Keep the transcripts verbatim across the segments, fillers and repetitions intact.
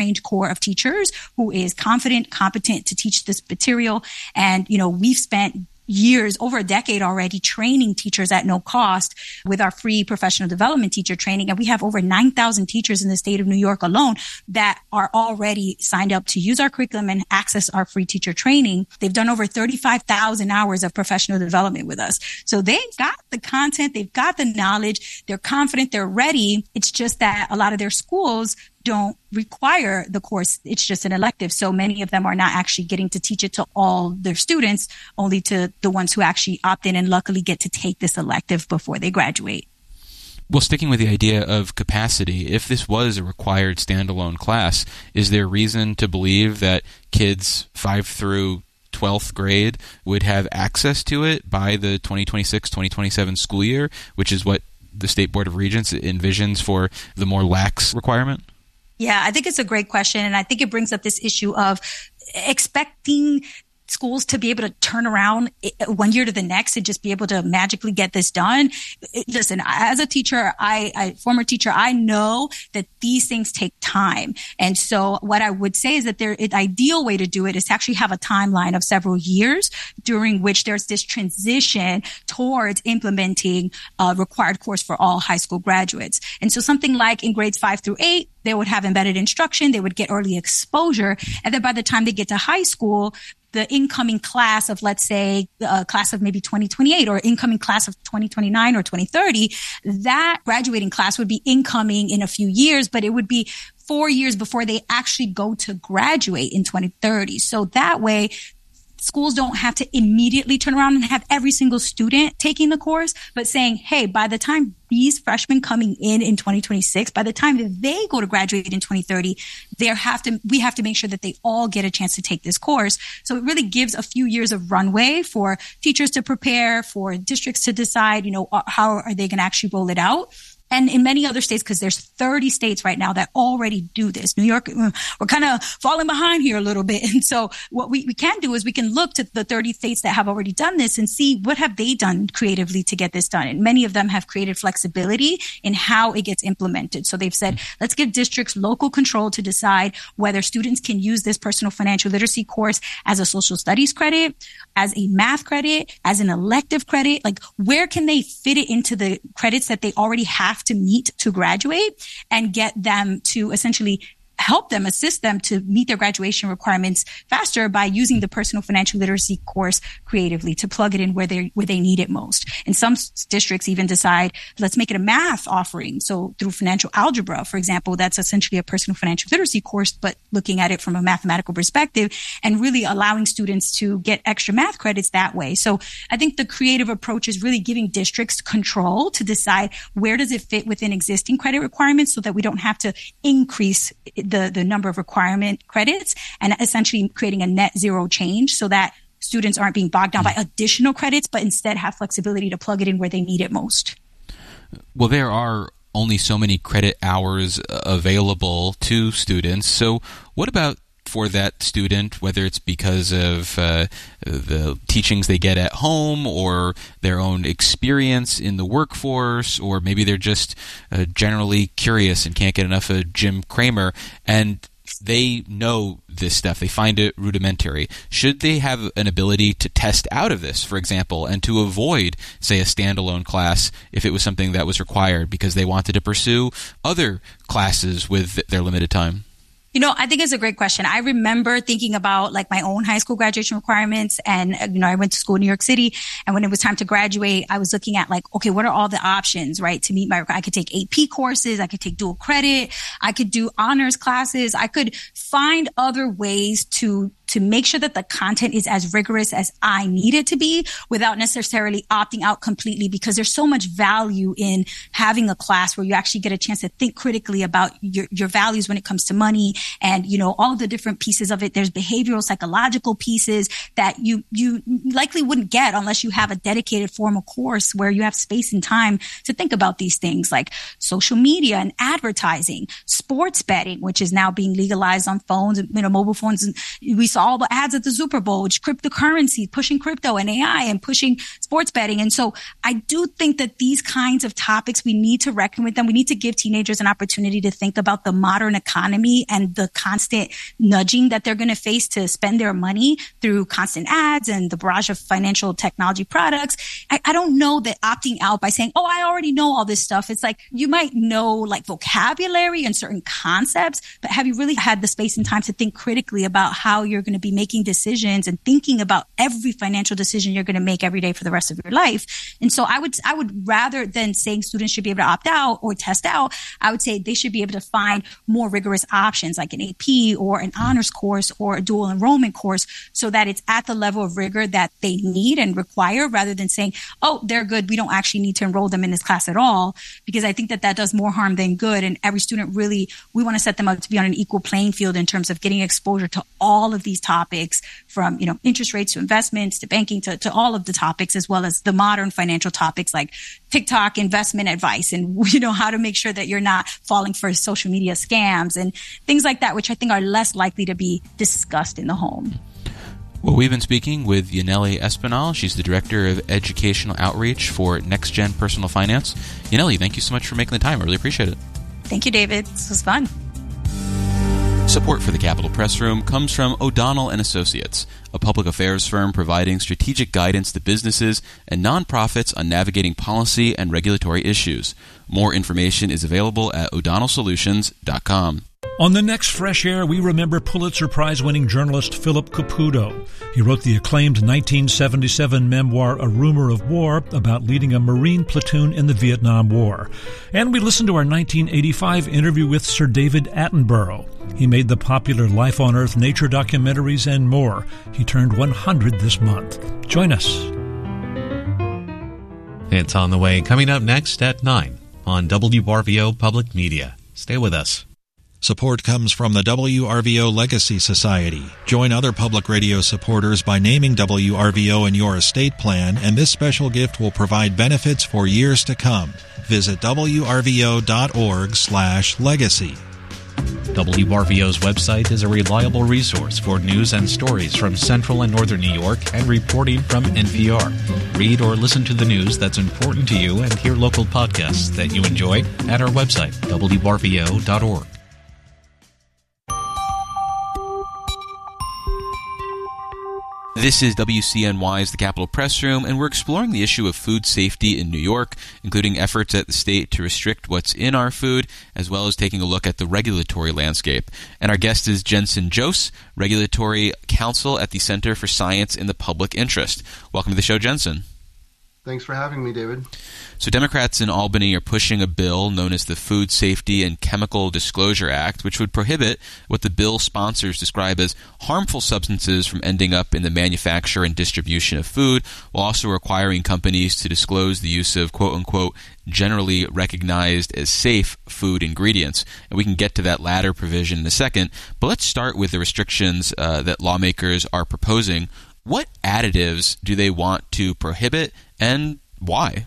trained core of teachers who is confident, competent to teach this material. And, you know, we've spent years, over a decade already, training teachers at no cost with our free professional development teacher training. And we have over nine thousand teachers in the state of New York alone that are already signed up to use our curriculum and access our free teacher training. They've done over thirty-five thousand hours of professional development with us. So they've got the content, they've got the knowledge, they're confident, they're ready. It's just that a lot of their schools don't require the course. It's just an elective. So many of them are not actually getting to teach it to all their students, only to the ones who actually opt in and luckily get to take this elective before they graduate. Well, sticking with the idea of capacity, if this was a required standalone class, is there reason to believe that kids five through twelfth grade would have access to it by the twenty twenty-six twenty twenty-seven school year, which is what the State Board of Regents envisions for the more lax requirement? Yeah, I think it's a great question. And I think it brings up this issue of expecting schools to be able to turn around one year to the next and just be able to magically get this done. Listen, as a teacher, I, I former teacher, I know that these things take time. And so what I would say is that there, the ideal way to do it is to actually have a timeline of several years during which there's this transition towards implementing a required course for all high school graduates. And so something like in grades five through eight, they would have embedded instruction, they would get early exposure. And then by the time they get to high school, the incoming class of, let's say, a class of maybe twenty twenty-eight or incoming class of twenty twenty-nine or twenty thirty, that graduating class would be incoming in a few years, but it would be four years before they actually go to graduate in twenty thirty. So that way, schools don't have to immediately turn around and have every single student taking the course, but saying, hey, by the time these freshmen coming in in twenty twenty-six, by the time that they go to graduate in twenty thirty, they have to, we have to make sure that they all get a chance to take this course. So it really gives a few years of runway for teachers to prepare, for districts to decide, you know, how are they going to actually roll it out. And in many other states, because there's thirty states right now that already do this. New York, we're kind of falling behind here a little bit. And so what we, we can do is we can look to the thirty states that have already done this and see what have they done creatively to get this done. And many of them have created flexibility in how it gets implemented. So they've said, let's give districts local control to decide whether students can use this personal financial literacy course as a social studies credit, as a math credit, as an elective credit. Like, where can they fit it into the credits that they already have to meet to graduate, and get them to essentially help them, assist them to meet their graduation requirements faster by using the personal financial literacy course creatively to plug it in where they where they need it most. And some s- districts even decide, let's make it a math offering. So through financial algebra, for example, that's essentially a personal financial literacy course, but looking at it from a mathematical perspective and really allowing students to get extra math credits that way. So I think the creative approach is really giving districts control to decide where does it fit within existing credit requirements so that we don't have to increase the, the number of requirement credits, and essentially creating a net zero change so that students aren't being bogged down by additional credits, but instead have flexibility to plug it in where they need it most. Well, there are only so many credit hours available to students. So what about for that student, whether it's because of uh, the teachings they get at home or their own experience in the workforce, or maybe they're just uh, generally curious and can't get enough of Jim Cramer, and they know this stuff, they find it rudimentary. Should they have an ability to test out of this, for example, and to avoid, say, a standalone class if it was something that was required because they wanted to pursue other classes with their limited time? You know, I think it's a great question. I remember thinking about like my own high school graduation requirements, and, you know, I went to school in New York City, and when it was time to graduate, I was looking at like, okay, what are all the options, right? To meet my, I could take A P courses, I could take dual credit, I could do honors classes, I could find other ways to to make sure that the content is as rigorous as I need it to be without necessarily opting out completely, because there's so much value in having a class where you actually get a chance to think critically about your, your values when it comes to money and, you know, all the different pieces of it. There's behavioral, psychological pieces that you, you likely wouldn't get unless you have a dedicated formal course where you have space and time to think about these things like social media and advertising, sports betting, which is now being legalized on phones, you know, mobile phones. And we saw all the ads at the Super Bowl, which cryptocurrency, pushing crypto and A I and pushing sports betting. And so I do think that these kinds of topics, we need to reckon with them. We need to give teenagers an opportunity to think about the modern economy and and the constant nudging that they're going to face to spend their money through constant ads and the barrage of financial technology products. I, I don't know that opting out by saying, oh, I already know all this stuff. It's like you might know like vocabulary and certain concepts, but have you really had the space and time to think critically about how you're going to be making decisions and thinking about every financial decision you're going to make every day for the rest of your life? And so I would, I would rather than saying students should be able to opt out or test out, I would say they should be able to find more rigorous options like an A P or an honors course or a dual enrollment course so that it's at the level of rigor that they need and require, rather than saying, oh, they're good, we don't actually need to enroll them in this class at all, because I think that that does more harm than good. And every student really, we want to set them up to be on an equal playing field in terms of getting exposure to all of these topics, from, you know, interest rates to investments to banking to, to all of the topics, as well as the modern financial topics like TikTok investment advice and, you know, how to make sure that you're not falling for social media scams and things like that, which I think are less likely to be discussed in the home. Well, we've been speaking with Yaneli Espinal. She's the Director of Educational Outreach for NextGen Personal Finance. Yaneli, thank you so much for making the time. I really appreciate it. Thank you, David. This was fun. Support for the Capitol Press Room comes from O'Donnell and Associates, a public affairs firm providing strategic guidance to businesses and nonprofits on navigating policy and regulatory issues. More information is available at o'donnell solutions dot com. On the next Fresh Air, we remember Pulitzer Prize-winning journalist Philip Caputo. He wrote the acclaimed nineteen seventy-seven memoir A Rumor of War about leading a Marine platoon in the Vietnam War. And we listened to our nineteen eighty-five interview with Sir David Attenborough. He made the popular Life on Earth nature documentaries and more. He turned one hundred this month. Join us. It's on the way, coming up next at nine on W R V O Public Media. Stay with us. Support comes from the W R V O Legacy Society. Join other public radio supporters by naming W R V O in your estate plan, and this special gift will provide benefits for years to come. Visit W R V O dot org slash legacy. W R V O's website is a reliable resource for news and stories from central and northern New York and reporting from N P R. Read or listen to the news that's important to you and hear local podcasts that you enjoy at our website, W R V O dot org. This is W C N Y's The Capitol Press Room, and we're exploring the issue of food safety in New York, including efforts at the state to restrict what's in our food, as well as taking a look at the regulatory landscape. And our guest is Jensen Jose, Regulatory Counsel at the Center for Science in the Public Interest. Welcome to the show, Jensen. Thanks for having me, David. So Democrats in Albany are pushing a bill known as the Food Safety and Chemical Disclosure Act, which would prohibit what the bill sponsors describe as harmful substances from ending up in the manufacture and distribution of food, while also requiring companies to disclose the use of quote-unquote generally recognized as safe food ingredients. And we can get to that latter provision in a second, but let's start with the restrictions uh, that lawmakers are proposing. What additives do they want to prohibit, and why?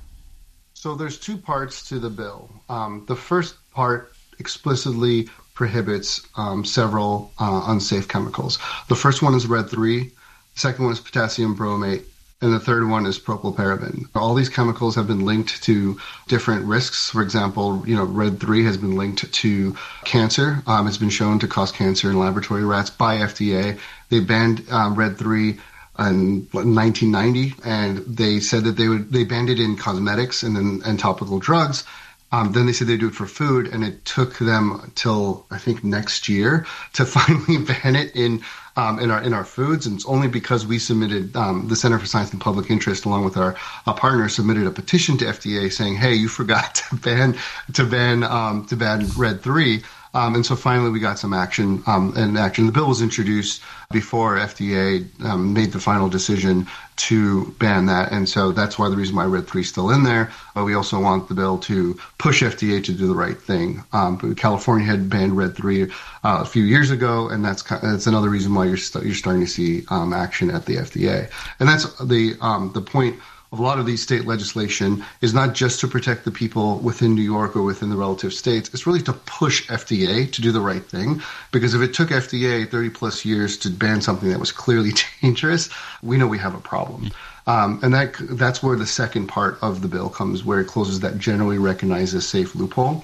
So there's two parts to the bill. Um, the first part explicitly prohibits um, several uh, unsafe chemicals. The first one is red three, the second one is potassium bromate, and the third one is propylparaben. All these chemicals have been linked to different risks. For example, you know, red three has been linked to cancer. Um, it's been shown to cause cancer in laboratory rats by F D A. They banned um, red three in nineteen ninety, and they said that they would they banned it in cosmetics and then and topical drugs. Um, then they said they'd do it for food, and it took them till I think next year to finally ban it in um, in our in our foods. And it's only because we submitted um, the Center for Science and Public Interest, along with our, our partners, submitted a petition to F D A saying, "Hey, you forgot to ban to ban um, to ban red three." Um, and so finally we got some action, um, and action. The bill was introduced before F D A um, made the final decision to ban that. And so that's why the reason why red three is still in there. But we also want the bill to push F D A to do the right thing. Um, but California had banned red three uh, a few years ago, and that's that's another reason why you're st- you're starting to see um, action at the F D A. And that's the um, the point. A lot of these state legislation is not just to protect the people within New York or within the relative states. It's really to push F D A to do the right thing. Because if it took F D A thirty plus years to ban something that was clearly dangerous, we know we have a problem. Um, and that that's where the second part of the bill comes, where it closes that generally recognized as safe loophole.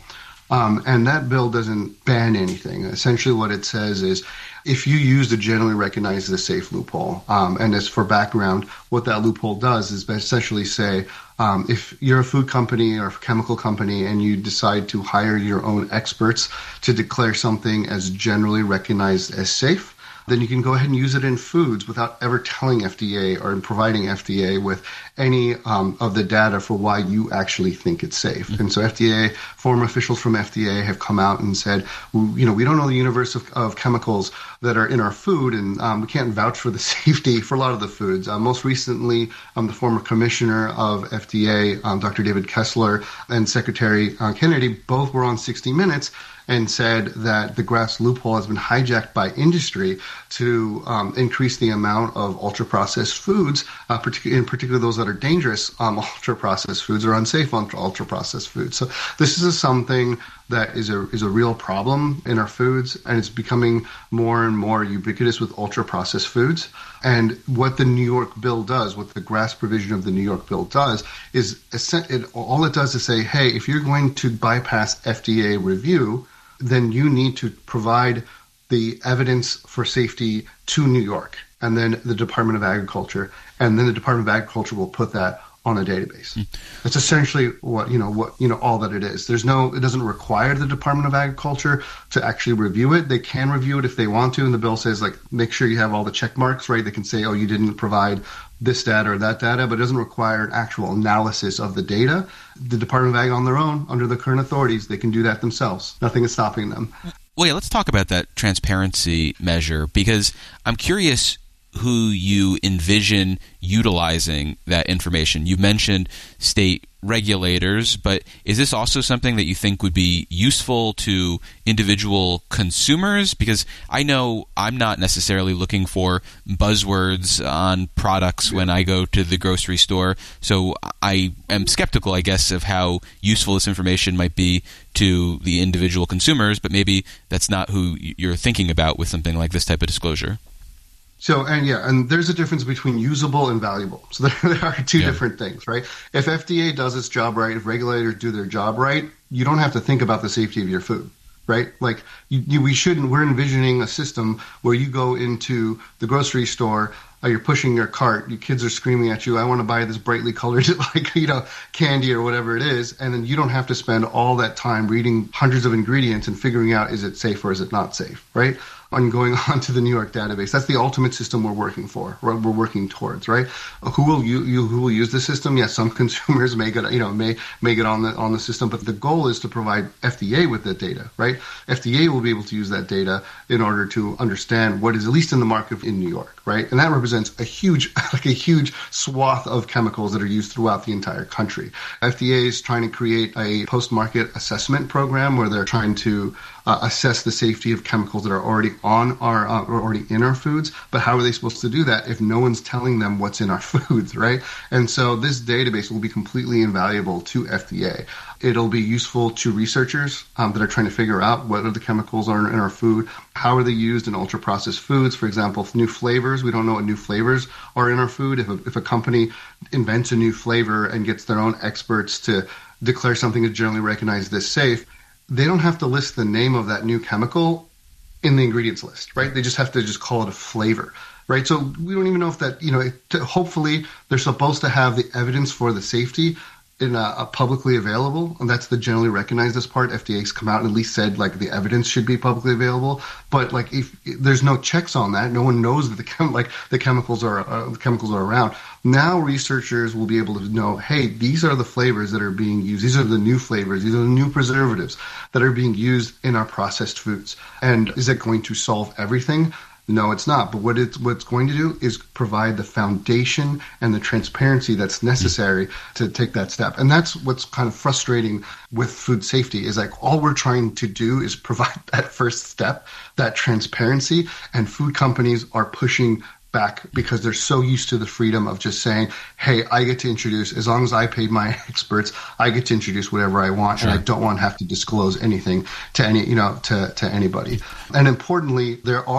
Um, and that bill doesn't ban anything. Essentially what it says is, if you use the generally recognized as safe loophole, um, and as for background, what that loophole does is essentially say, um, if you're a food company or a chemical company and you decide to hire your own experts to declare something as generally recognized as safe, then you can go ahead and use it in foods without ever telling F D A or providing F D A with any um, of the data for why you actually think it's safe. Mm-hmm. And so F D A, former officials from F D A have come out and said, you know, we don't know the universe of, of chemicals that are in our food, and um, we can't vouch for the safety for a lot of the foods. Uh, most recently, um, the former commissioner of F D A, um, Doctor David Kessler, and Secretary uh, Kennedy both were on sixty minutes and said that the GRAS loophole has been hijacked by industry to um, increase the amount of ultra-processed foods, uh, partic- in particular those that are dangerous um, ultra-processed foods or unsafe ultra-processed foods. So this is something that is a is a real problem in our foods, and it's becoming more and more ubiquitous with ultra-processed foods. And what the New York bill does, what the GRAS provision of the New York bill does, is it, all it does is say, hey, if you're going to bypass F D A review, then you need to provide the evidence for safety to New York, and then the Department of Agriculture, and then the Department of Agriculture will put that on a database. Mm. That's essentially what, you know, what, you know, all that it is. There's no, it doesn't require the Department of Agriculture to actually review it. They can review it if they want to, and the bill says, like, make sure you have all the check marks, right? They can say, oh, you didn't provide this data or that data, but it doesn't require an actual analysis of the data. The Department of Ag on their own, under the current authorities, they can do that themselves. Nothing is stopping them. Well, yeah, let's talk about that transparency measure, because I'm curious who you envision utilizing that information. You mentioned state regulators, but is this also something that you think would be useful to individual consumers? Because I know I'm not necessarily looking for buzzwords on products when I go to the grocery store, so I am skeptical, I guess, of how useful this information might be to the individual consumers, but maybe that's not who you're thinking about with something like this type of disclosure. So, and yeah, and there's a difference between usable and valuable. So there, there are two yeah. different things, right? If F D A does its job right, if regulators do their job right, you don't have to think about the safety of your food, right? Like, you, you, we shouldn't, we're envisioning a system where you go into the grocery store, uh, you're pushing your cart, your kids are screaming at you, I want to buy this brightly colored, like, you know, candy or whatever it is, and then you don't have to spend all that time reading hundreds of ingredients and figuring out, is it safe or is it not safe, right? On going on to the New York database. That's the ultimate system we're working for, we're working towards, right? Who will you, you who will use the system? Yes, some consumers may get, you know, may may get on the on the system, but the goal is to provide F D A with that data, right? F D A will be able to use that data in order to understand what is at least in the market in New York, right? And that represents a huge, like a huge swath of chemicals that are used throughout the entire country. F D A is trying to create a post-market assessment program where they're trying to Uh, assess the safety of chemicals that are already on our, uh, or already in our foods. But how are they supposed to do that if no one's telling them what's in our foods, right? And so this database will be completely invaluable to F D A. It'll be useful to researchers um, that are trying to figure out what are the chemicals are in our food, how are they used in ultra-processed foods. For example, new flavors, we don't know what new flavors are in our food. If a, if a company invents a new flavor and gets their own experts to declare something as generally recognized as safe, they don't have to list the name of that new chemical in the ingredients list, right? They just have to just call it a flavor, right? So we don't even know if that, you know, it, to, hopefully they're supposed to have the evidence for the safety in a, a publicly available, and that's the generally recognized as part. F D A's come out and at least said, like, the evidence should be publicly available. But like, if, if there's no checks on that, no one knows that the chem- like the chemicals are uh, the chemicals are around. Now researchers will be able to know, hey, these are the flavors that are being used. These are the new flavors. These are the new preservatives that are being used in our processed foods. And is that going to solve everything? No, it's not. But what it's what's going to do is provide the foundation and the transparency that's necessary to take that step. And that's what's kind of frustrating with food safety, is like all we're trying to do is provide that first step, that transparency, and food companies are pushing back because they're so used to the freedom of just saying, hey, I get to introduce, as long as I paid my experts, I get to introduce whatever I want, sure. And I don't want to have to disclose anything to any, you know, to, to anybody. And importantly, there are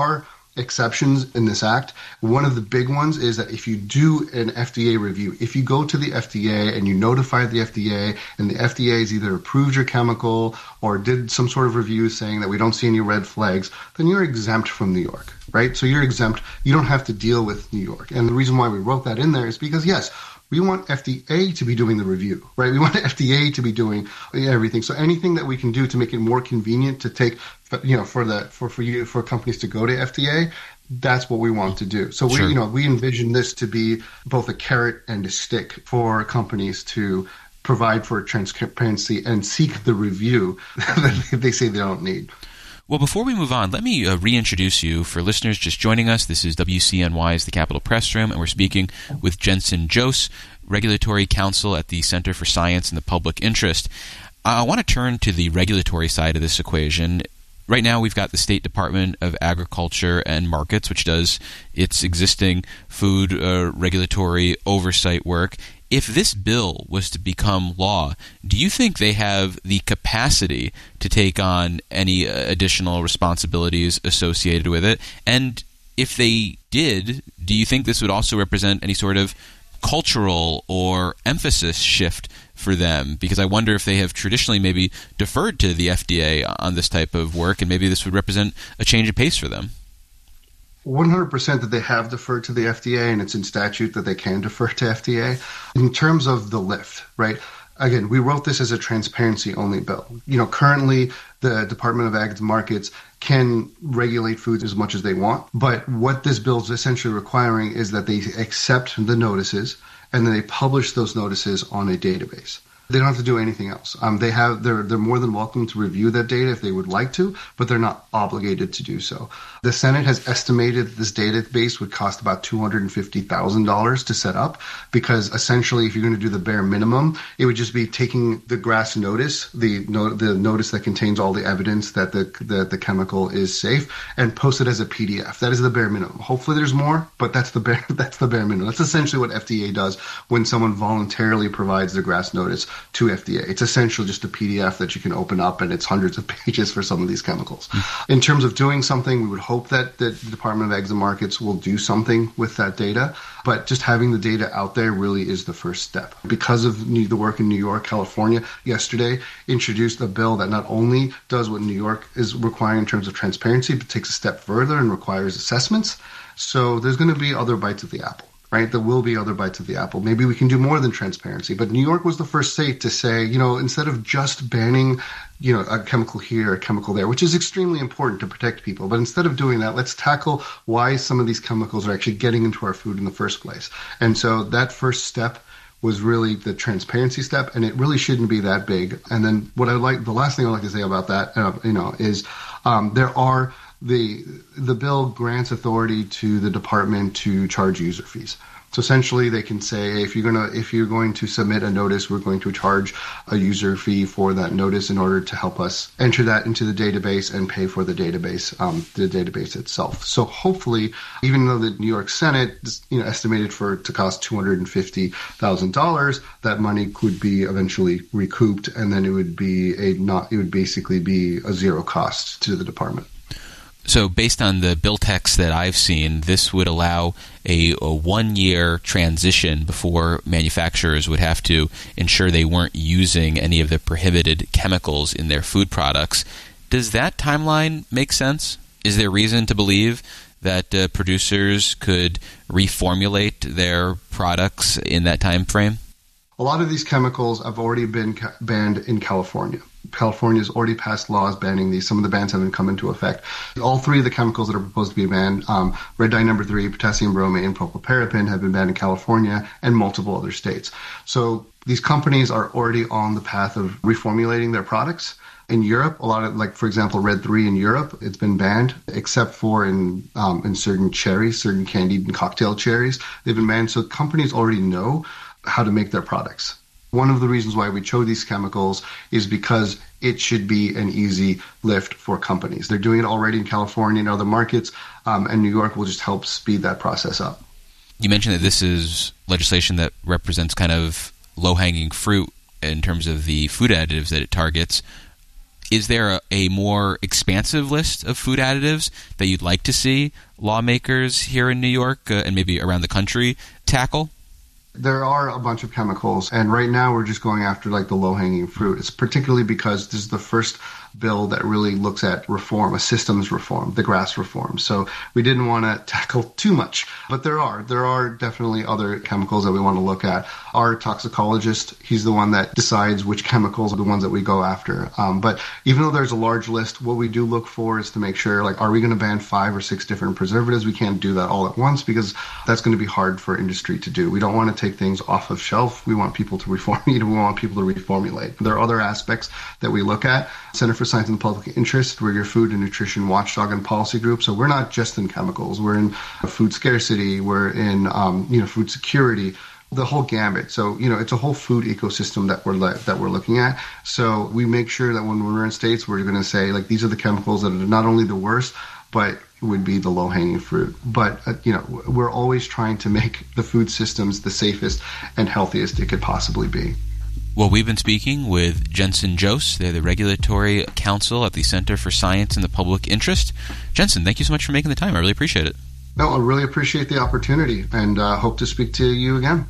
exceptions in this act. One of the big ones is that if you do an F D A review, if you go to the F D A and you notify the F D A and the F D A has either approved your chemical or did some sort of review saying that we don't see any red flags, then you're exempt from New York, right? So you're exempt. You don't have to deal with New York. And the reason why we wrote that in there is because, yes, we want F D A to be doing the review, right? We want the F D A to be doing everything. So anything that we can do to make it more convenient to take, you know, for the for for you for companies to go to F D A, that's what we want to do. So we, sure. you know, we envision this to be both a carrot and a stick for companies to provide for transparency and seek the review that they say they don't need. Well, before we move on, let me uh, reintroduce you. For listeners just joining us, this is W C N Y's The Capitol Press Room, and we're speaking with Jensen Jose, Regulatory Counsel at the Center for Science and the Public Interest. I want to turn to the regulatory side of this equation. Right now, we've got the State Department of Agriculture and Markets, which does its existing food uh, regulatory oversight work. If this bill was to become law, do you think they have the capacity to take on any additional responsibilities associated with it? And if they did, do you think this would also represent any sort of cultural or emphasis shift for them? Because I wonder if they have traditionally maybe deferred to the F D A on this type of work, and maybe this would represent a change of pace for them. one hundred percent that they have deferred to the F D A, and it's in statute that they can defer to F D A. In terms of the lift, right? Again, we wrote this as a transparency-only bill. You know, currently the Department of Ag and Markets can regulate food as much as they want, but what this bill is essentially requiring is that they accept the notices and then they publish those notices on a database. They don't have to do anything else. Um, they have they're they're more than welcome to review that data if they would like to, but they're not obligated to do so. The Senate has estimated that this database would cost about two hundred fifty thousand dollars to set up, because essentially, if you're going to do the bare minimum, it would just be taking the GRAS notice, the no, the notice that contains all the evidence that the, the the chemical is safe, and post it as a P D F. That is the bare minimum. Hopefully, there's more, but that's the bare that's the bare minimum. That's essentially what F D A does when someone voluntarily provides the GRAS notice to F D A. It's essentially just a P D F that you can open up, and it's hundreds of pages for some of these chemicals. Mm-hmm. In terms of doing something, we would hope that, that the Department of Ag and Markets will do something with that data, but just having the data out there really is the first step. Because of New, the work in New York, California, yesterday introduced a bill that not only does what New York is requiring in terms of transparency, but takes a step further and requires assessments. So there's going to be other bites of the apple. Right, there will be other bites of the apple. Maybe we can do more than transparency. But New York was the first state to say, you know, instead of just banning, you know, a chemical here, a chemical there, which is extremely important to protect people, but instead of doing that, let's tackle why some of these chemicals are actually getting into our food in the first place. And so that first step was really the transparency step, and it really shouldn't be that big. And then what I like, the last thing I'd like to say about that, uh, you know, is um, there are The the bill grants authority to the department to charge user fees. So essentially, they can say if you're gonna if you're going to submit a notice, we're going to charge a user fee for that notice in order to help us enter that into the database and pay for the database, um, the database itself. So hopefully, even though the New York Senate, you know, estimated for it to cost two hundred and fifty thousand dollars, that money could be eventually recouped, and then it would be a not it would basically be a zero cost to the department. So based on the bill text that I've seen, this would allow a, a one-year transition before manufacturers would have to ensure they weren't using any of the prohibited chemicals in their food products. Does that timeline make sense? Is there reason to believe that uh, producers could reformulate their products in that time frame? A lot of these chemicals have already been ca- banned in California. California has already passed laws banning these. Some of the bans haven't come into effect. All three of the chemicals that are proposed to be banned, um, red dye number three, potassium bromate, and propylparaben, have been banned in California and multiple other states. So these companies are already on the path of reformulating their products. In Europe, a lot of, like, for example, red three in Europe, it's been banned, except for in um, in certain cherries, certain candied and cocktail cherries. They've been banned. So companies already know how to make their products. One of the reasons why we chose these chemicals is because it should be an easy lift for companies. They're doing it already in California and other markets, um, and New York will just help speed that process up. You mentioned that this is legislation that represents kind of low-hanging fruit in terms of the food additives that it targets. Is there a, a more expansive list of food additives that you'd like to see lawmakers here in New York uh, and maybe around the country tackle? There are a bunch of chemicals, and right now we're just going after like the low-hanging fruit. It's particularly because this is the first bill that really looks at reform, a systems reform, the GRAS reform. So we didn't want to tackle too much, but there are. There are definitely other chemicals that we want to look at. Our toxicologist, he's the one that decides which chemicals are the ones that we go after. Um, but even though there's a large list, what we do look for is to make sure, like, are we going to ban five or six different preservatives? We can't do that all at once because that's going to be hard for industry to do. We don't want to take things off of shelf. We want people to reformulate. We want people to reformulate. There are other aspects that we look at. Center for Science and Public Interest, we're your food and nutrition watchdog and policy group. So we're not just in chemicals. We're in food scarcity. We're in um, you know food security, the whole gambit. So you know it's a whole food ecosystem that we're le- that we're looking at. So we make sure that when we're in states, we're going to say like these are the chemicals that are not only the worst, but would be the low-hanging fruit. But, uh, you know, we're always trying to make the food systems the safest and healthiest it could possibly be. Well, we've been speaking with Jensen Jose. They're the Regulatory Counsel at the Center for Science and the Public Interest. Jensen, thank you so much for making the time. I really appreciate it. No, I really appreciate the opportunity and uh, hope to speak to you again.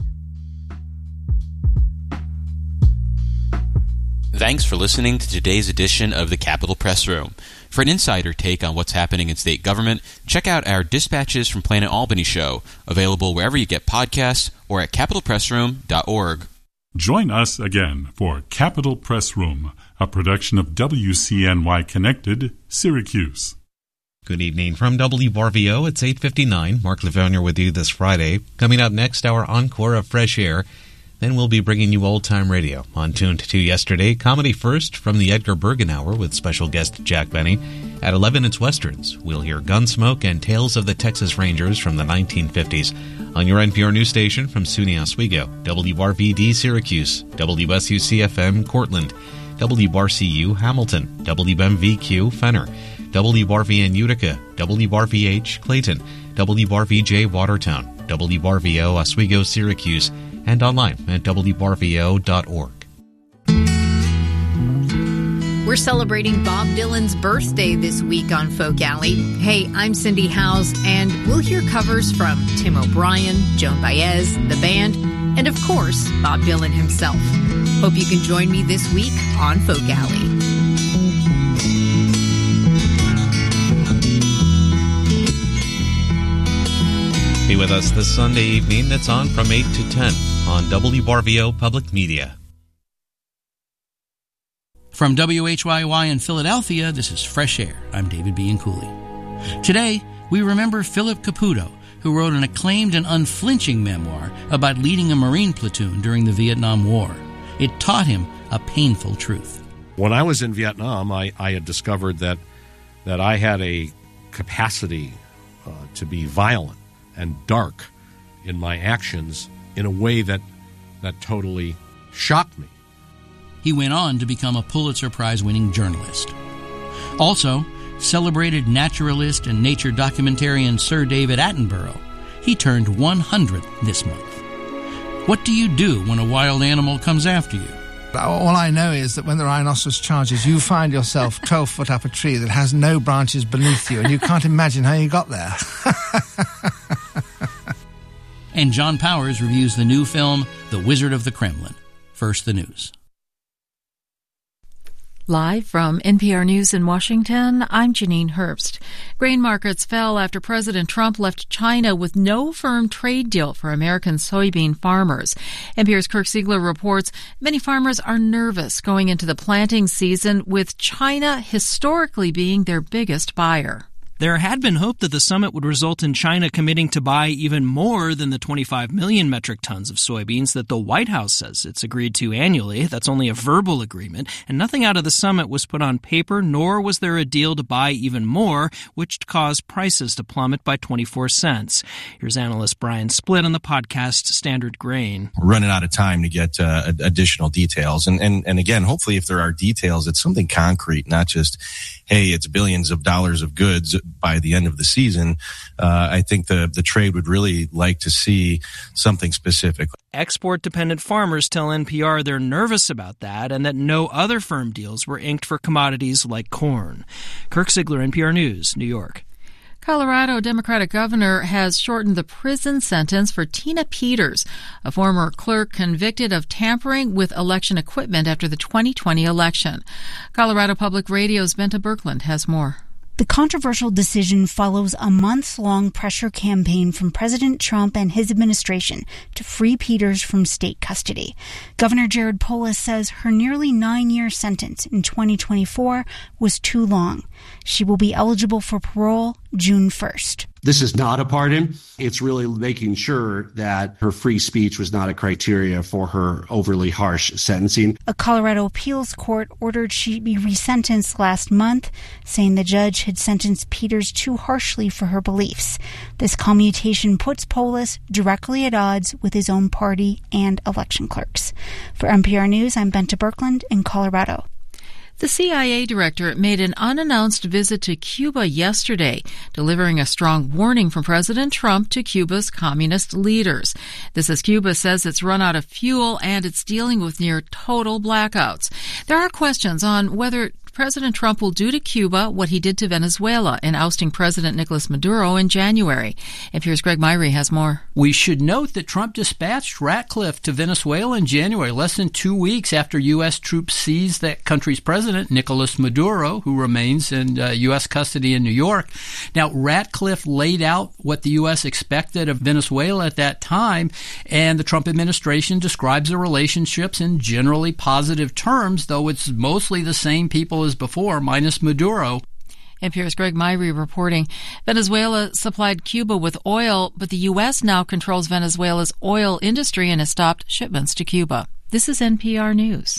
Thanks for listening to today's edition of the Capitol Press Room. For an insider take on what's happening in state government, check out our Dispatches from Planet Albany show, available wherever you get podcasts or at capitol press room dot org. Join us again for Capitol Press Room, a production of W C N Y Connected, Syracuse. Good evening from W R V O. It's eight fifty-nine. Mark Lavonia with you this Friday. Coming up next, our encore of Fresh Air. Then we'll be bringing you old-time radio. On Tuned to Yesterday, Comedy First from the Edgar Bergen Hour with special guest Jack Benny. At eleven, it's Westerns. We'll hear Gunsmoke and Tales of the Texas Rangers from the nineteen fifties. On your N P R news station from SUNY Oswego, W R V D Syracuse, W S U C F M Cortland, W R C U Hamilton, W M V Q Fenner, W R V N Utica, W R V H Clayton, W R V J Watertown, W R V O Oswego Syracuse, and online at W R V O dot org. We're celebrating Bob Dylan's birthday this week on Folk Alley. Hey, I'm Cindy Howes, and we'll hear covers from Tim O'Brien, Joan Baez, the band, and of course, Bob Dylan himself. Hope you can join me this week on Folk Alley. Be with us this Sunday evening. That's on from eight to ten on W R V O Public Media. From W H Y Y in Philadelphia, this is Fresh Air. I'm David Bianculli. Today, we remember Philip Caputo, who wrote an acclaimed and unflinching memoir about leading a Marine platoon during the Vietnam War. It taught him a painful truth. When I was in Vietnam, I, I had discovered that that I had a capacity uh, to be violent and dark in my actions in a way that that totally shocked me. He went on to become a Pulitzer Prize-winning journalist. Also, celebrated naturalist and nature documentarian Sir David Attenborough. He turned one hundred this month. What do you do when a wild animal comes after you? All I know is that when the rhinoceros charges, you find yourself twelve foot up a tree that has no branches beneath you, and you can't imagine how you got there. And John Powers reviews the new film, The Wizard of the Kremlin. First, the news. Live from N P R News in Washington, I'm Janine Herbst. Grain markets fell after President Trump left China with no firm trade deal for American soybean farmers. N P R's Kirk Siegler reports many farmers are nervous going into the planting season, with China historically being their biggest buyer. There had been hope that the summit would result in China committing to buy even more than the twenty-five million metric tons of soybeans that the White House says it's agreed to annually. That's only a verbal agreement, and nothing out of the summit was put on paper, nor was there a deal to buy even more, which caused prices to plummet by twenty-four cents. Here's analyst Brian Splitt on the podcast Standard Grain. We're running out of time to get uh, additional details. And, and, and again, hopefully if there are details, it's something concrete, not just hey, it's billions of dollars of goods by the end of the season. Uh, I think the, the trade would really like to see something specific. Export-dependent farmers tell N P R they're nervous about that and that no other firm deals were inked for commodities like corn. Kirk Ziegler, N P R News, New York. Colorado Democratic governor has shortened the prison sentence for Tina Peters, a former clerk convicted of tampering with election equipment after the twenty twenty election. Colorado Public Radio's Benta Birkeland has more. The controversial decision follows a months-long pressure campaign from President Trump and his administration to free Peters from state custody. Governor Jared Polis says her nearly nine-year sentence in twenty twenty-four was too long. She will be eligible for parole June first. This is not a pardon. It's really making sure that her free speech was not a criteria for her overly harsh sentencing. A Colorado appeals court ordered she be resentenced last month, saying the judge had sentenced Peters too harshly for her beliefs. This commutation puts Polis directly at odds with his own party and election clerks. For N P R News, I'm Benta Birkeland in Colorado. The C I A director made an unannounced visit to Cuba yesterday, delivering a strong warning from President Trump to Cuba's communist leaders. This as Cuba says it's run out of fuel and it's dealing with near total blackouts. There are questions on whether President Trump will do to Cuba what he did to Venezuela in ousting President Nicolas Maduro in January. N P R's Greg Myrie has more. We should note that Trump dispatched Ratcliffe to Venezuela in January, less than two weeks after U S troops seized that country's president, Nicolas Maduro, who remains in uh, U S custody in New York. Now, Ratcliffe laid out what the U S expected of Venezuela at that time, and the Trump administration describes the relationships in generally positive terms, though it's mostly the same people as before, minus Maduro. N P R's Greg Myrie reporting. Venezuela supplied Cuba with oil, but the U S now controls Venezuela's oil industry and has stopped shipments to Cuba. This is N P R News.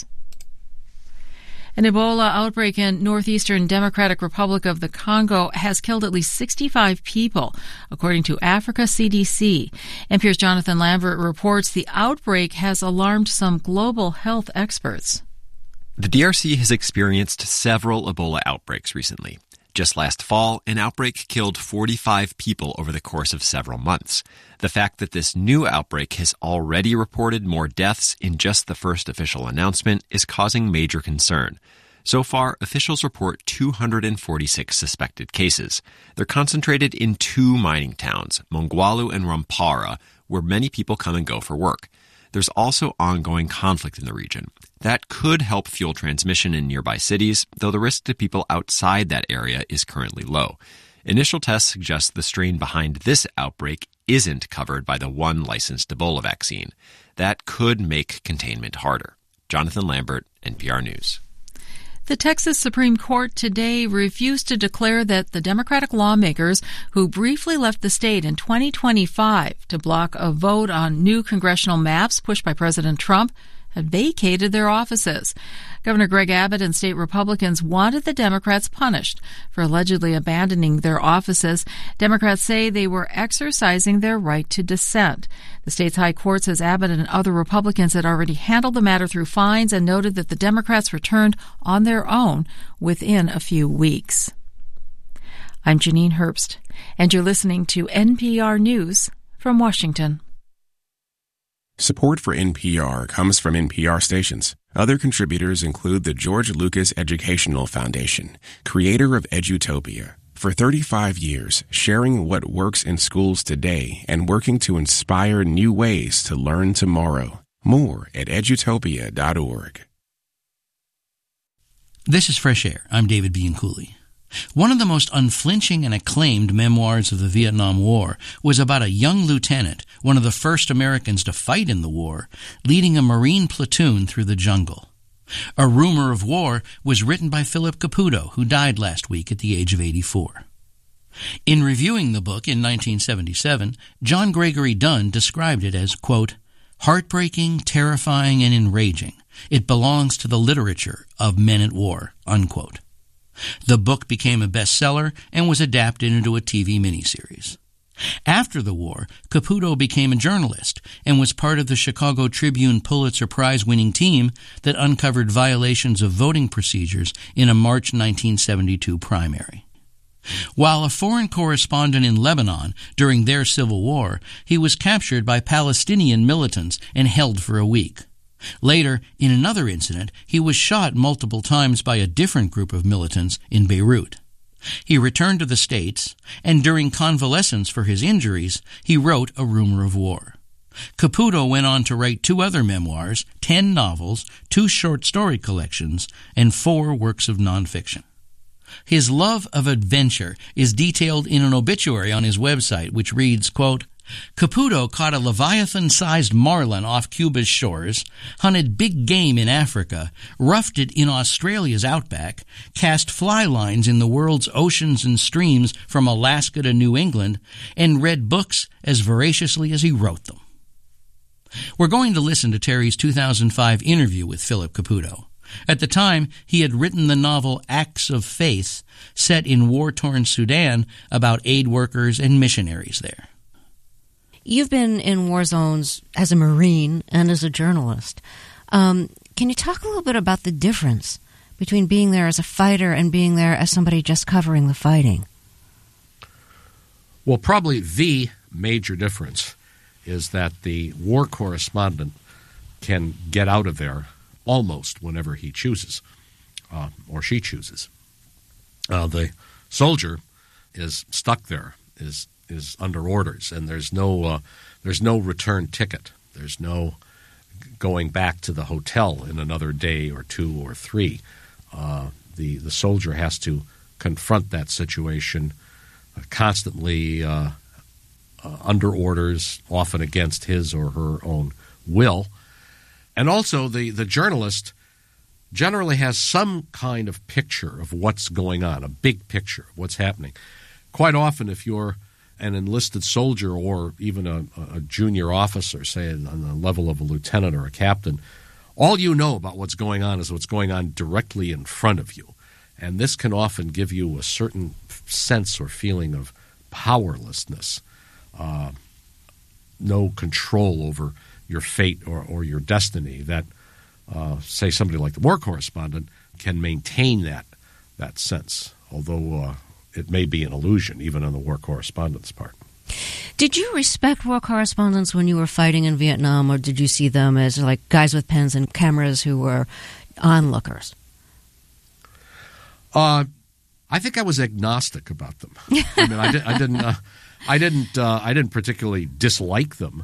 An Ebola outbreak in northeastern Democratic Republic of the Congo has killed at least sixty-five people, according to Africa C D C. N P R's Jonathan Lambert reports the outbreak has alarmed some global health experts. The D R C has experienced several Ebola outbreaks recently. Just last fall, an outbreak killed forty-five people over the course of several months. The fact that this new outbreak has already reported more deaths in just the first official announcement is causing major concern. So far, officials report two hundred forty-six suspected cases. They're concentrated in two mining towns, Mongwalu and Rampara, where many people come and go for work. There's also ongoing conflict in the region. That could help fuel transmission in nearby cities, though the risk to people outside that area is currently low. Initial tests suggest the strain behind this outbreak isn't covered by the one licensed Ebola vaccine. That could make containment harder. Jonathan Lambert, N P R News. The Texas Supreme Court today refused to declare that the Democratic lawmakers who briefly left the state in twenty twenty-five to block a vote on new congressional maps pushed by President Trump had vacated their offices. Governor Greg Abbott and state Republicans wanted the Democrats punished for allegedly abandoning their offices. Democrats say they were exercising their right to dissent. The state's high court says Abbott and other Republicans had already handled the matter through fines and noted that the Democrats returned on their own within a few weeks. I'm Janine Herbst, and you're listening to N P R News from Washington. Support for N P R comes from N P R stations. Other contributors include the George Lucas Educational Foundation, creator of Edutopia. For thirty-five years, sharing what works in schools today and working to inspire new ways to learn tomorrow. More at edutopia dot org. This is Fresh Air. I'm David Bianculli. One of the most unflinching and acclaimed memoirs of the Vietnam War was about a young lieutenant, one of the first Americans to fight in the war, leading a Marine platoon through the jungle. A Rumor of War was written by Philip Caputo, who died last week at the age of eighty-four. In reviewing the book in nineteen seventy-seven, John Gregory Dunn described it as, quote, heartbreaking, terrifying, and enraging. It belongs to the literature of men at war, unquote. The book became a bestseller and was adapted into a T V miniseries. After the war, Caputo became a journalist and was part of the Chicago Tribune Pulitzer Prize-winning team that uncovered violations of voting procedures in a March nineteen seventy-two primary. While a foreign correspondent in Lebanon during their civil war, he was captured by Palestinian militants and held for a week. Later, in another incident, he was shot multiple times by a different group of militants in Beirut. He returned to the States, and during convalescence for his injuries, he wrote A Rumor of War. Caputo went on to write two other memoirs, ten novels, two short story collections, and four works of nonfiction. His love of adventure is detailed in an obituary on his website, which reads, quote, Caputo caught a Leviathan-sized marlin off Cuba's shores, hunted big game in Africa, roughed it in Australia's outback, cast fly lines in the world's oceans and streams from Alaska to New England, and read books as voraciously as he wrote them. We're going to listen to Terry's two thousand five interview with Philip Caputo. At the time, he had written the novel Acts of Faith, set in war-torn Sudan about aid workers and missionaries there. You've been in war zones as a Marine and as a journalist. Um, can you talk a little bit about the difference between being there as a fighter and being there as somebody just covering the fighting? Well, probably the major difference is that the war correspondent can get out of there almost whenever he chooses, uh, or she chooses. Uh, the soldier is stuck there, is is under orders, and there's no uh, there's no return ticket. There's no going back to the hotel in another day or two or three. Uh, the the soldier has to confront that situation uh, constantly uh, uh, under orders, often against his or her own will. And also the, the journalist generally has some kind of picture of what's going on, a big picture of what's happening. Quite often, if you're an enlisted soldier or even a, a junior officer, say on the level of a lieutenant or a captain, all you know about what's going on is what's going on directly in front of you. And this can often give you a certain sense or feeling of powerlessness, uh, no control over your fate or, or your destiny that, uh, say, somebody like the war correspondent can maintain that that sense, although uh, it may be an illusion, even on the war correspondent's part. Did you respect war correspondents when you were fighting in Vietnam, or did you see them as like guys with pens and cameras who were onlookers? Uh, I think I was agnostic about them. I mean, I, did, I didn't, uh, I didn't, uh, I didn't particularly dislike them.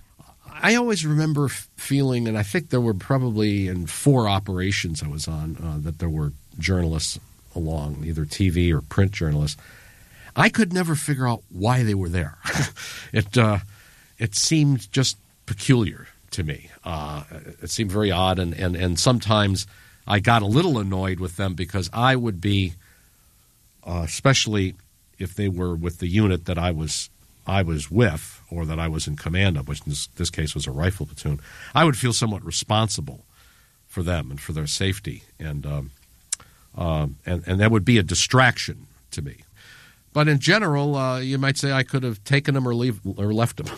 I always remember feeling, and I think there were probably in four operations I was on, uh, that there were journalists along, either T V or print journalists. I could never figure out why they were there. it uh, it seemed just peculiar to me. Uh, it seemed very odd, and, and, and sometimes I got a little annoyed with them because I would be, uh, especially if they were with the unit that I was I was with or that I was in command of, which in this, this case was a rifle platoon, I would feel somewhat responsible for them and for their safety, and um, um, and, and that would be a distraction to me. But in general, uh, you might say I could have taken them or, leave, or left them.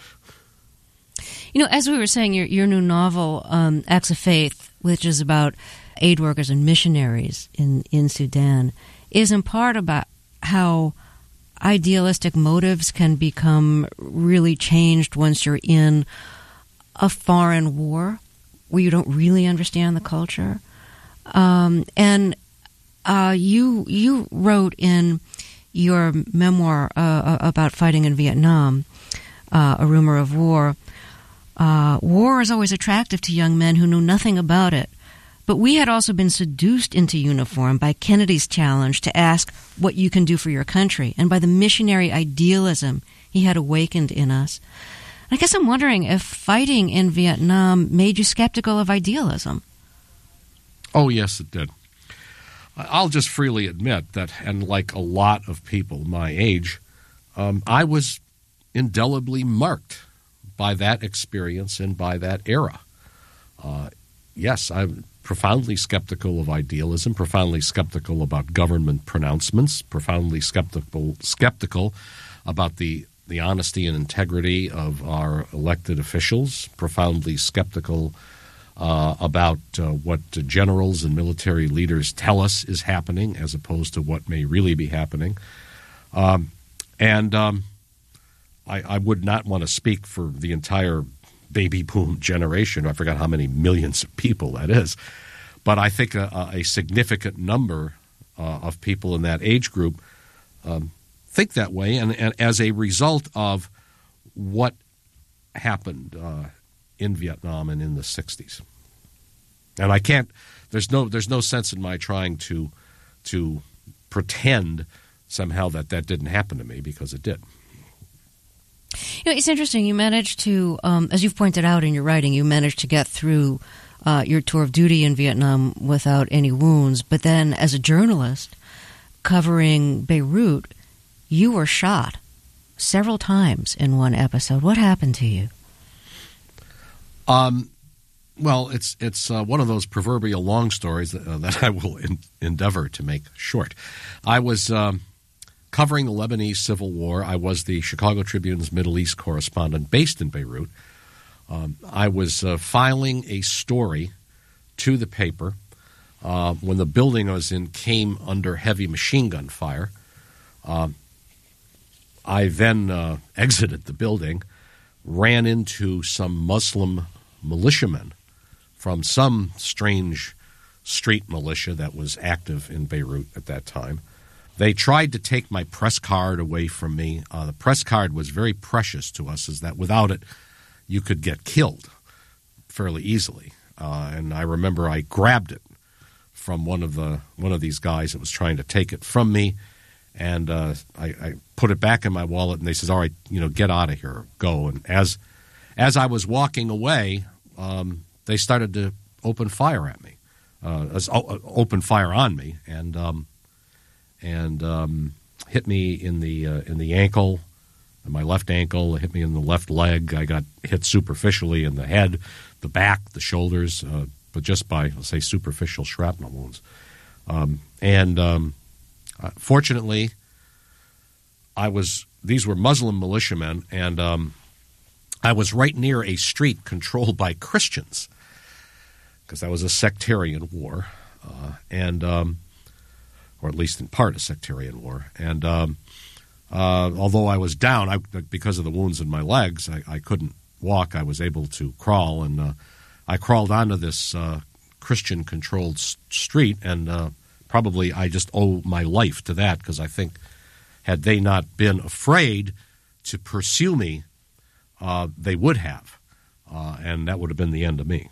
You know, as we were saying, your, your new novel, um, Acts of Faith, which is about aid workers and missionaries in, in Sudan, is in part about how idealistic motives can become really changed once you're in a foreign war where you don't really understand the culture. Um, and uh, you you wrote in your memoir uh, about fighting in Vietnam, uh, A Rumor of War, uh, war is always attractive to young men who knew nothing about it. But we had also been seduced into uniform by Kennedy's challenge to ask what you can do for your country, and by the missionary idealism he had awakened in us. I guess I'm wondering if fighting in Vietnam made you skeptical of idealism. Oh, yes, it did. I'll just freely admit that, and like a lot of people my age, um, I was indelibly marked by that experience and by that era. Uh, yes, I'm profoundly skeptical of idealism, profoundly skeptical about government pronouncements, profoundly skeptical skeptical about the the honesty and integrity of our elected officials, profoundly skeptical uh, about uh, what uh, generals and military leaders tell us is happening as opposed to what may really be happening. Um, and um, I, I would not want to speak for the entire baby boom generation. I forgot how many millions of people that is. But I think a, a significant number uh, of people in that age group um, think that way, and, and as a result of what happened uh, in Vietnam and in the sixties. And I can't. There's no. There's no sense in my trying to to pretend somehow that that didn't happen to me, because it did. You know, it's interesting. You managed to, um, as you've pointed out in your writing, you managed to get through uh, your tour of duty in Vietnam without any wounds. But then, as a journalist covering Beirut, you were shot several times in one episode. What happened to you? Um, well, it's it's uh, one of those proverbial long stories that, uh, that I will in, endeavor to make short. I was um, covering the Lebanese Civil War. I was the Chicago Tribune's Middle East correspondent based in Beirut. Um, I was uh, filing a story to the paper uh, when the building I was in came under heavy machine gun fire. Um, I then uh, exited the building, ran into some Muslim militiamen from some strange street militia that was active in Beirut at that time. They tried to take my press card away from me. Uh, the press card was very precious to us, is that without it, you could get killed fairly easily. Uh, and I remember I grabbed it from one of the one of these guys that was trying to take it from me. And uh, I, I put it back in my wallet, and they says, "All right, you know, get out of here, go." And as as I was walking away, um, they started to open fire at me, uh, as, uh, open fire on me, and um, and um, hit me in the uh, in the ankle, my left ankle. Hit me in the left leg. I got hit superficially in the head, the back, the shoulders, uh, but just by, let's say, superficial shrapnel wounds, um, and. Um, Uh, fortunately, I was. These were Muslim militiamen, and um, I was right near a street controlled by Christians, because that was a sectarian war, uh, and um, or at least in part a sectarian war. And um, uh, although I was down, I, because of the wounds in my legs, I, I couldn't walk. I was able to crawl, and uh, I crawled onto this uh, Christian-controlled s- street, and. Uh, Probably I just owe my life to that, because I think had they not been afraid to pursue me, uh, they would have, uh, and that would have been the end of me.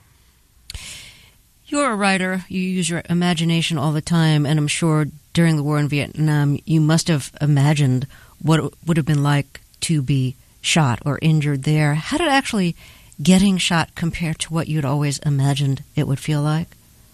You're a writer. You use your imagination all the time, and I'm sure during the war in Vietnam you must have imagined what it would have been like to be shot or injured there. How did actually getting shot compare to what you'd always imagined it would feel like?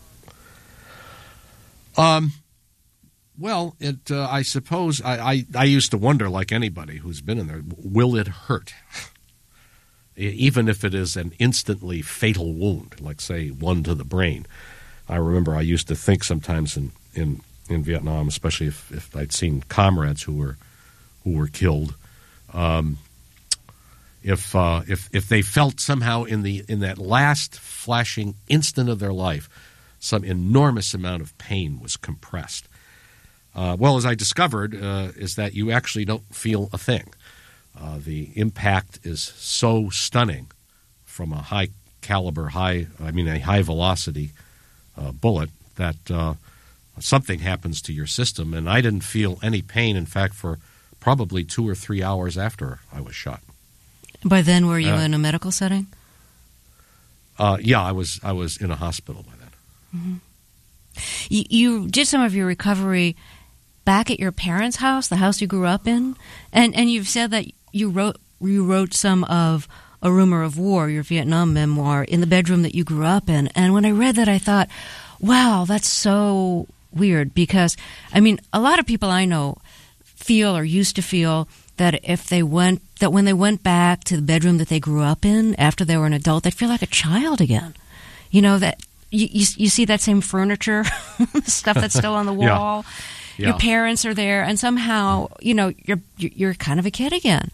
Um, well, it. Uh, I suppose I, I, I used to wonder, like anybody who's been in there, will it hurt? Even if it is an instantly fatal wound, like, say, one to the brain. I remember I used to think sometimes in, in, in Vietnam, especially if, if I'd seen comrades who were who were killed, um, if uh, if if they felt somehow in the in that last flashing instant of their life, some enormous amount of pain was compressed. Uh, well, as I discovered, uh, is that you actually don't feel a thing. Uh, the impact is so stunning from a high caliber, high, I mean, a high velocity uh, bullet that uh, something happens to your system. And I didn't feel any pain, in fact, for probably two or three hours after I was shot. By then, were you uh, in a medical setting? Uh, yeah, I was. I was in a hospital by then. Mm-hmm. You, you did some of your recovery back at your parents' house, the house you grew up in, and and you've said that you wrote you wrote some of A Rumor of War, your Vietnam memoir, in the bedroom that you grew up in. And when I read that, I thought, wow, that's so weird, because I mean, a lot of people I know feel or used to feel that if they went that when they went back to the bedroom that they grew up in after they were an adult, they'd feel like a child again. You know that. You, you, you see that same furniture, stuff that's still on the wall. Yeah. Yeah. Your parents are there, and somehow, you know, you're you're kind of a kid again.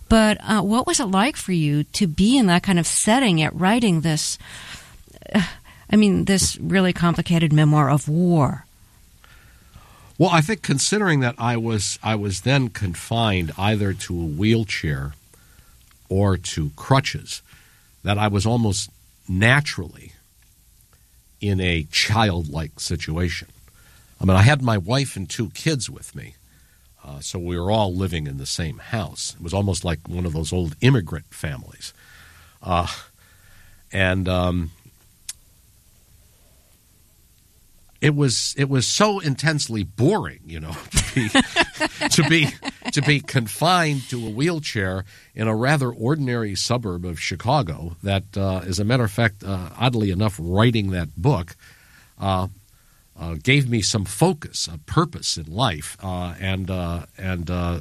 But uh, what was it like for you to be in that kind of setting at writing this, uh, I mean, this really complicated memoir of war? Well, I think considering that I was I was then confined either to a wheelchair or to crutches, that I was almost naturally in a childlike situation. I mean, I had my wife and two kids with me. Uh, so we were all living in the same house. It was almost like one of those old immigrant families. Uh, and um, it was it was so intensely boring, you know, to be, to be to be confined to a wheelchair in a rather ordinary suburb of Chicago that, uh, as a matter of fact, uh, oddly enough, writing that book uh Uh, gave me some focus, a purpose in life, uh, and uh, and uh,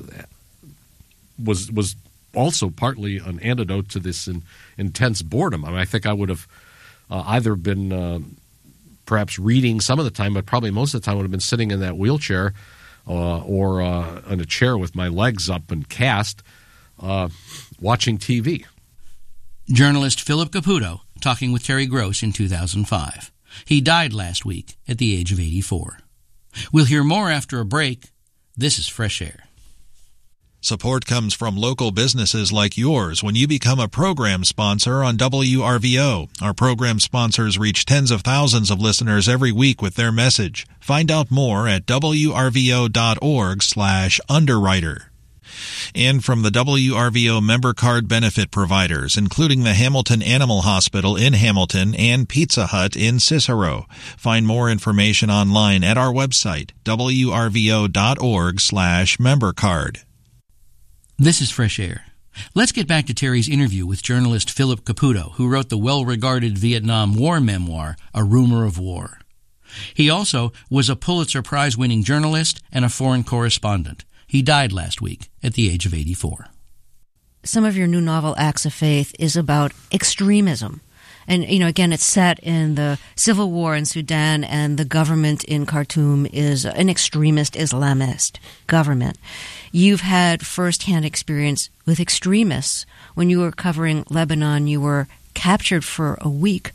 was was also partly an antidote to this in, intense boredom. I mean, I think I would have uh, either been uh, perhaps reading some of the time, but probably most of the time would have been sitting in that wheelchair uh, or uh, in a chair with my legs up and cast, uh, watching T V. Journalist Philip Caputo talking with Terry Gross in two thousand five. He died last week at the age of eighty-four. We'll hear more after a break. This is Fresh Air. Support comes from local businesses like yours when you become a program sponsor on W R V O. Our program sponsors reach tens of thousands of listeners every week with their message. Find out more at W R V O dot org slash underwriter. And from the W R V O member card benefit providers, including the Hamilton Animal Hospital in Hamilton and Pizza Hut in Cicero. Find more information online at our website, W R V O dot org slash member card. This is Fresh Air. Let's get back to Terry's interview with journalist Philip Caputo, who wrote the well-regarded Vietnam War memoir, A Rumor of War. He also was a Pulitzer Prize-winning journalist and a foreign correspondent. He died last week at the age of eighty-four. Some of your new novel, Acts of Faith, is about extremism. And, you know, again, it's set in the civil war in Sudan, and the government in Khartoum is an extremist Islamist government. You've had firsthand experience with extremists. When you were covering Lebanon, you were captured for a week.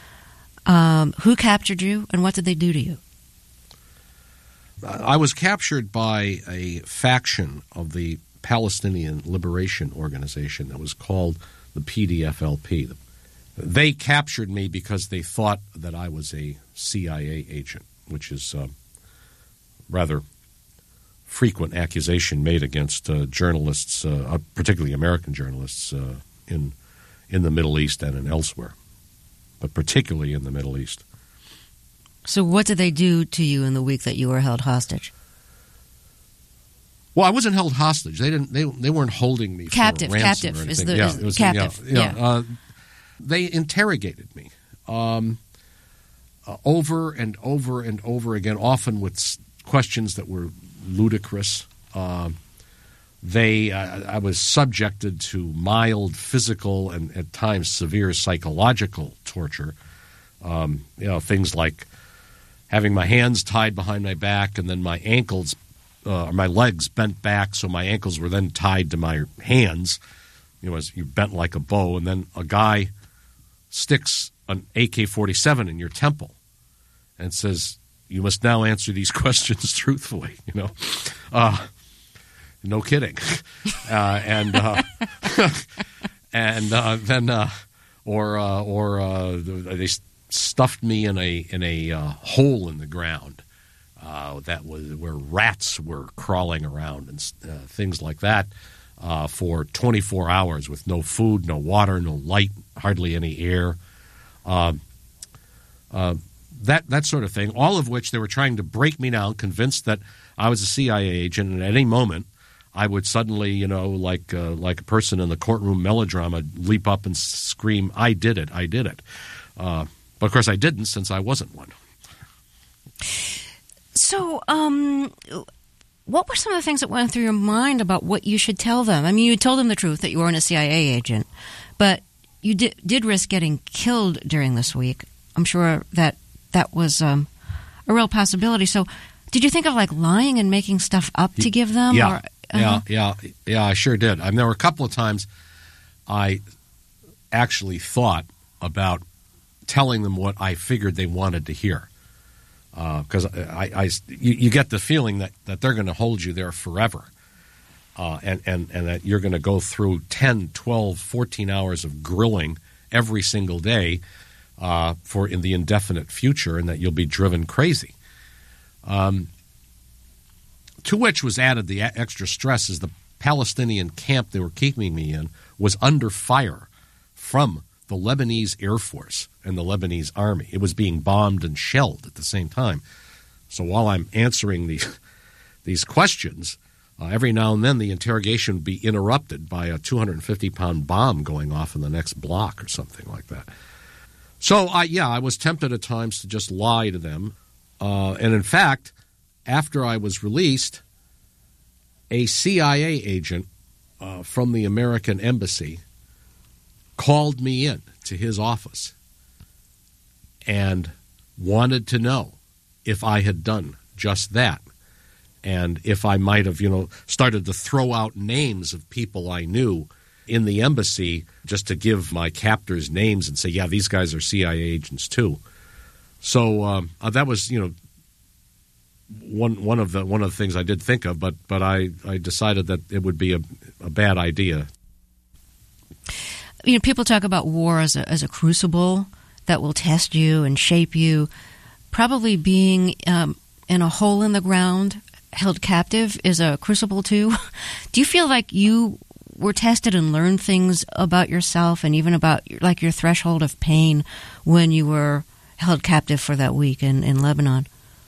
Um, who captured you, and what did they do to you? I was captured by a faction of the Palestinian Liberation Organization that was called the P D F L P. They captured me because they thought that I was a C I A agent, which is a rather frequent accusation made against uh, journalists, uh, particularly American journalists, uh, in in the Middle East and in elsewhere, but particularly in the Middle East. So what did they do to you in the week that you were held hostage? Well, I wasn't held hostage. They didn't. They they weren't holding me captive. For a ransom captive or is anything. the yeah, is it was, captive. Yeah, yeah. yeah. Uh, they interrogated me um, uh, over and over and over again, often with questions that were ludicrous. Uh, they, uh, I was subjected to mild physical and at times severe psychological torture. Um, you know, things like having my hands tied behind my back and then my ankles, uh, or my legs bent back, so my ankles were then tied to my hands. You know, as you bent like a bow, and then a guy sticks an A K forty-seven in your temple and says, "You must now answer these questions truthfully." You know, uh, no kidding, uh, and uh, and uh, then uh, or uh, or uh, they stuffed me in a in a uh, hole in the ground uh, that was where rats were crawling around and uh, things like that. Uh, for twenty-four hours with no food, no water, no light, hardly any air, uh, uh, that that sort of thing, all of which they were trying to break me down, convinced that I was a C I A agent, and at any moment I would suddenly, you know, like uh, like a person in the courtroom melodrama, leap up and scream, "I did it, I did it." Uh, but of course I didn't, since I wasn't one. So, um... what were some of the things that went through your mind about what you should tell them? I mean, you told them the truth that you weren't a C I A agent, but you did, did risk getting killed during this week. I'm sure that that was um, a real possibility. So did you think of, like, lying and making stuff up to give them? Yeah. Or, Yeah, yeah, yeah, I sure did. I mean, there were a couple of times I actually thought about telling them what I figured they wanted to hear. Because uh, I, I, you, you get the feeling that, that they're going to hold you there forever. Uh, and, and, and that you're going to go through ten, twelve, fourteen hours of grilling every single day uh, for in the indefinite future, and that you'll be driven crazy. Um, to which was added the extra stress is the Palestinian camp they were keeping me in was under fire from the Lebanese Air Force and the Lebanese Army. It was being bombed and shelled at the same time. So while I'm answering these, these questions, uh, every now and then the interrogation would be interrupted by a two hundred fifty pound bomb going off in the next block or something like that. So, I, yeah, I was tempted at times to just lie to them. Uh, and in fact, after I was released, a C I A agent uh, from the American Embassy called me in to his office and wanted to know if I had done just that, and if I might have, you know, started to throw out names of people I knew in the embassy just to give my captors names and say, yeah, these guys are C I A agents too. So um, uh, that was, you know, one one of the one of the things I did think of, but but I, I decided that it would be a, a bad idea. You know, people talk about war as a as a crucible that will test you and shape you. Probably being um, in a hole in the ground, held captive, is a crucible too. Do you feel like you were tested and learned things about yourself and even about like your threshold of pain when you were held captive for that week in, in Lebanon?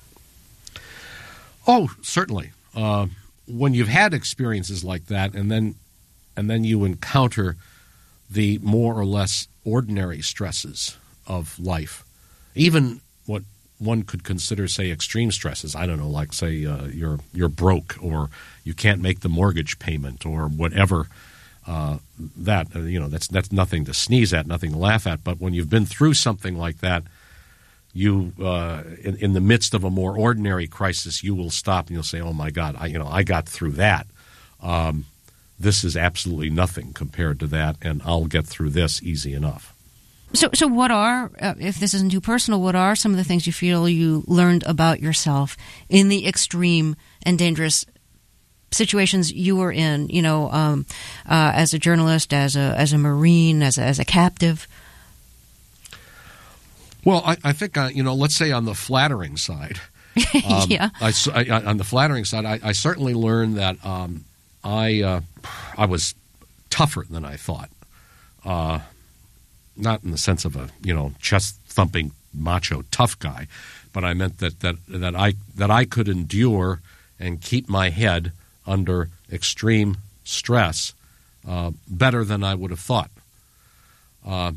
Oh, certainly. Uh, when you've had experiences like that, and then and then you encounter the more or less ordinary stresses of life, even what one could consider, say, extreme stresses. I don't know, like say uh, you're you're broke, or you can't make the mortgage payment, or whatever. Uh, that uh, you know, that's that's nothing to sneeze at, nothing to laugh at. But when you've been through something like that, you uh, in, in the midst of a more ordinary crisis, you will stop and you'll say, "Oh my God, I you know I got through that. Um, this is absolutely nothing compared to that, and I'll get through this easy enough." So, so what are, uh, if this isn't too personal, what are some of the things you feel you learned about yourself in the extreme and dangerous situations you were in? You know, um, uh, as a journalist, as a as a Marine, as a, as a captive. Well, I, I think uh, you know. Let's say on the flattering side, um, yeah. I, I, on the flattering side, I, I certainly learned that um, I uh, I was tougher than I thought. Uh, not in the sense of a you know chest thumping macho tough guy, but I meant that that that I that I could endure and keep my head under extreme stress uh, better than I would have thought. Uh,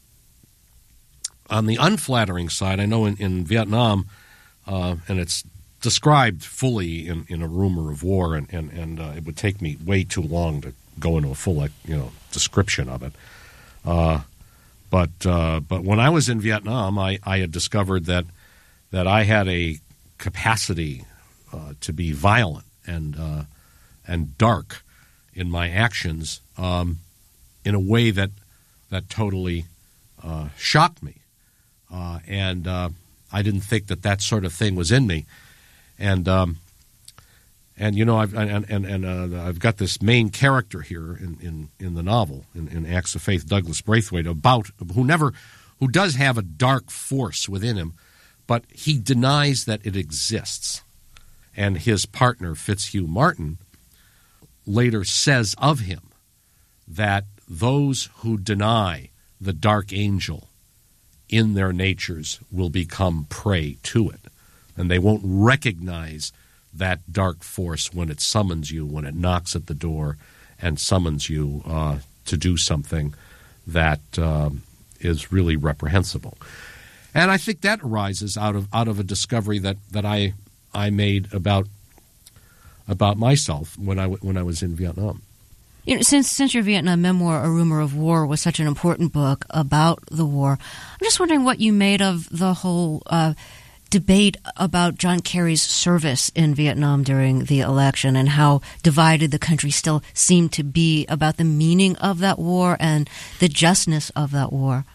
on the unflattering side, I know in, in Vietnam, uh, and it's described fully in, in A Rumor of War, and, and, and uh, it would take me way too long to go into a full like, you know description of it. Uh, but uh, but when I was in Vietnam, I, I had discovered that that I had a capacity uh, to be violent and uh, and dark in my actions um, in a way that that totally uh, shocked me, uh, and uh, I didn't think that that sort of thing was in me, and um, and you know I've and and, and uh, I've got this main character here in, in, in the novel in, in Acts of Faith, Douglas Braithwaite, about who never who does have a dark force within him, but he denies that it exists. And his partner, Fitzhugh Martin, later says of him that those who deny the dark angel in their natures will become prey to it. And they won't recognize that dark force when it summons you, when it knocks at the door and summons you uh, to do something that um, is really reprehensible. And I think that arises out of out of a discovery that, that I I made about about myself when I when I was in Vietnam. You know, since since your Vietnam memoir, A Rumor of War, was such an important book about the war, I'm just wondering what you made of the whole uh, debate about John Kerry's service in Vietnam during the election and how divided the country still seemed to be about the meaning of that war and the justness of that war.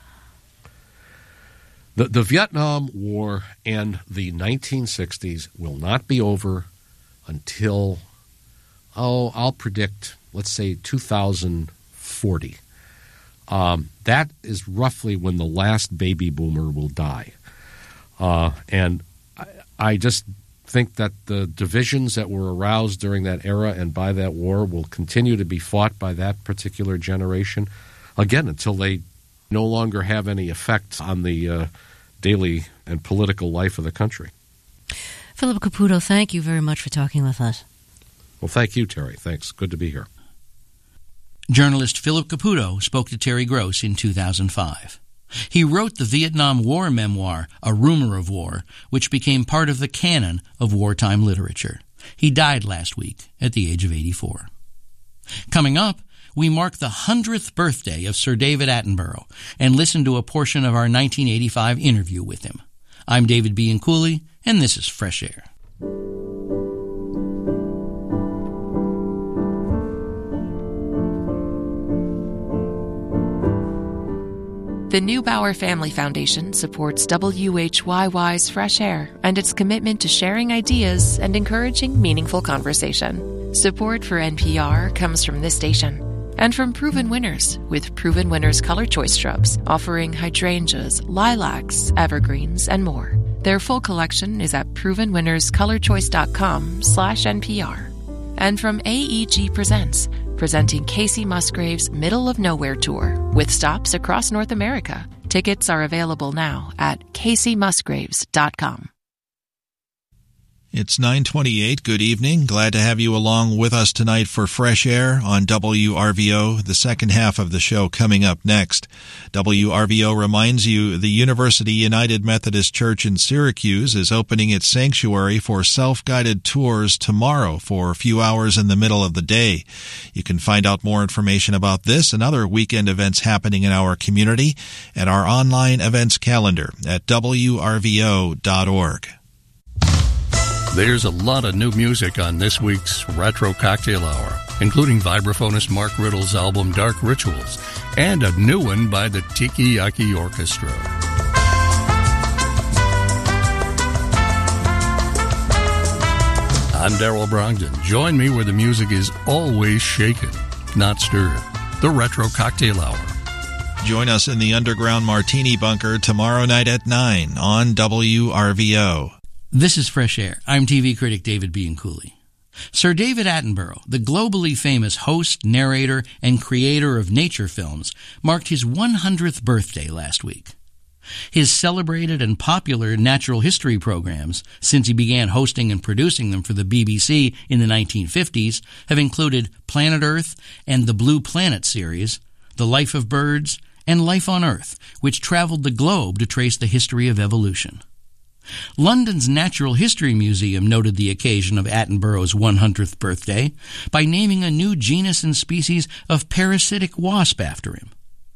The, the Vietnam War and the nineteen sixties will not be over until, oh, I'll predict, let's say two thousand forty. Um, that is roughly when the last baby boomer will die. Uh, and I, I just think that the divisions that were aroused during that era and by that war will continue to be fought by that particular generation, again, until they no longer have any effect on the uh, daily and political life of the country. Philip Caputo, thank you very much for talking with us. Well, thank you, Terry. Thanks. Good to be here. Journalist Philip Caputo spoke to Terry Gross in two thousand five. He wrote the Vietnam War memoir, A Rumor of War, which became part of the canon of wartime literature. He died last week at the age of eighty-four. Coming up, we mark the hundredth birthday of Sir David Attenborough and listen to a portion of our nineteen eighty-five interview with him. I'm David Bianculli, and this is Fresh Air. The Neubauer Family Foundation supports W H Y Y's Fresh Air and its commitment to sharing ideas and encouraging meaningful conversation. Support for N P R comes from this station and from Proven Winners with Proven Winners Color Choice Shrubs, offering hydrangeas, lilacs, evergreens, and more. Their full collection is at proven winners color choice dot com slash N P R. And from A E G Presents, presenting Casey Musgrave's Middle of Nowhere Tour with stops across North America. Tickets are available now at casey musgraves dot com. It's nine twenty-eight. Good evening. Glad to have you along with us tonight for Fresh Air on W R V O. The second half of the show coming up next. W R V O reminds you the University United Methodist Church in Syracuse is opening its sanctuary for self-guided tours tomorrow for a few hours in the middle of the day. You can find out more information about this and other weekend events happening in our community at our online events calendar at W R V O dot org. There's a lot of new music on this week's Retro Cocktail Hour, including vibraphonist Mark Riddle's album Dark Rituals, and a new one by the Tiki Yaki Orchestra. I'm Darrell Brogdon. Join me where the music is always shaken, not stirred. The Retro Cocktail Hour. Join us in the Underground Martini Bunker tomorrow night at nine on W R V O. This is Fresh Air. I'm T V critic David Bianculli. Sir David Attenborough, the globally famous host, narrator, and creator of nature films, marked his one hundredth birthday last week. His celebrated and popular natural history programs, since he began hosting and producing them for the B B C in the nineteen fifties, have included Planet Earth and the Blue Planet series, The Life of Birds, and Life on Earth, which traveled the globe to trace the history of evolution. London's Natural History Museum noted the occasion of Attenborough's one hundredth birthday by naming a new genus and species of parasitic wasp after him.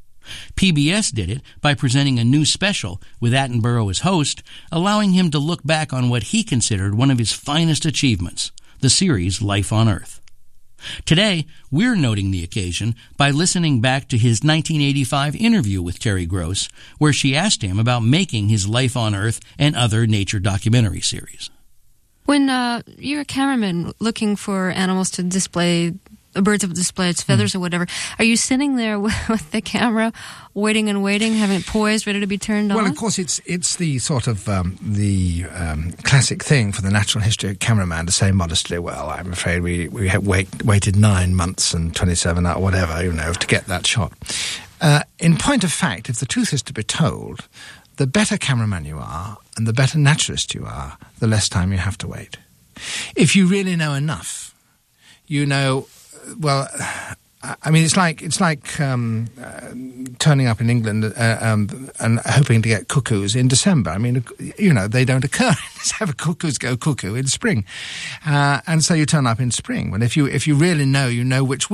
P B S did it by presenting a new special with Attenborough as host, allowing him to look back on what he considered one of his finest achievements, the series Life on Earth. Today, we're noting the occasion by listening back to his nineteen eighty-five interview with Terry Gross, where she asked him about making his Life on Earth and other nature documentary series. When uh, you're a cameraman looking for animals to display, birds to display its feathers mm. or whatever, are you sitting there with, with the camera, waiting and waiting, having it poised, ready to be turned well, on? Well, of course, it's it's the sort of um, the um, classic thing for the natural history cameraman to say modestly, "Well, I'm afraid we we have wait, waited nine months and twenty-seven or whatever, you know, to get that shot." Uh, in point of fact, if the truth is to be told, the better cameraman you are and the better naturalist you are, the less time you have to wait. If you really know enough, you know. Well, I mean, it's like it's like um, uh, turning up in England uh, um, and hoping to get cuckoos in December. I mean, you know, they don't occur. Have cuckoos go cuckoo in spring, uh, and so you turn up in spring. And if you if you really know, you know which week to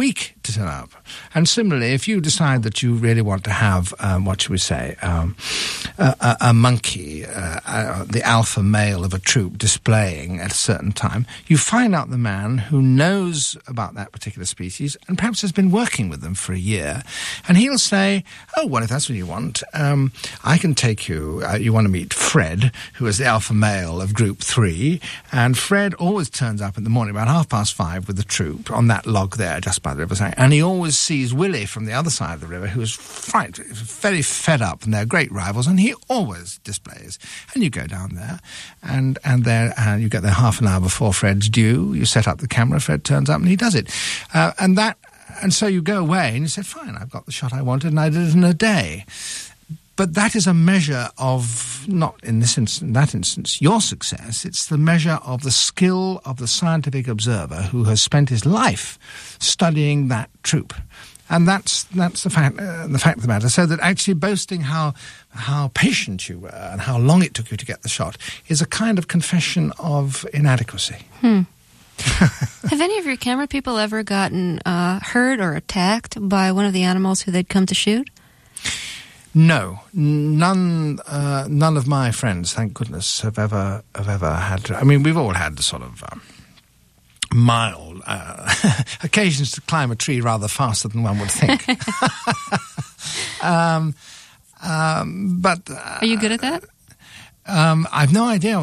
to turn up. And similarly, if you decide that you really want to have, um, what should we say, um, a, a, a monkey, uh, uh, the alpha male of a troop displaying at a certain time, you find out the man who knows about that particular species and perhaps has been working with them for a year. And he'll say, oh, well, if that's what you want, um, I can take you, uh, you want to meet Fred, who is the alpha male of group three, and Fred always turns up in the morning about half past five with the troop on that log there just by the riverside, and he always sees Willie from the other side of the river, who's fright, very fed up, and they're great rivals, and he always displays. And you go down there, and and there uh, you get there half an hour before Fred's due, you set up the camera, Fred turns up and he does it. Uh, and that, and so you go away and you said, fine, I've got the shot I wanted and I did it in a day. But that is a measure of, not in this instance, in that instance, your success. It's the measure of the skill of the scientific observer who has spent his life studying that troop. And that's that's the fact uh, the fact of the matter. So that actually boasting how how patient you were and how long it took you to get the shot is a kind of confession of inadequacy. Hmm. Have any of your camera people ever gotten uh, hurt or attacked by one of the animals who they'd come to shoot? No, none. Uh, none of my friends, thank goodness, have ever have ever had. I mean, we've all had the sort of um, mild uh, occasions to climb a tree rather faster than one would think. um, um, but uh, are you good at that? Um, I've no idea